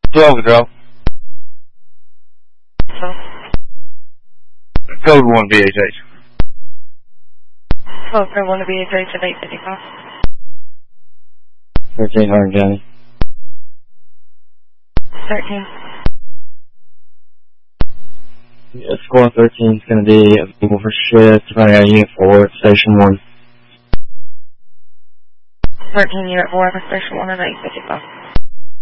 12 draw. So, Code 1 VHH. 12 for 1 to be at 855. 13 Hardin County. 13. Yeah, score 13 is going to be available for shift running out of Unit 4 at Station 1. 13 Unit 4 for Station 1 at 855.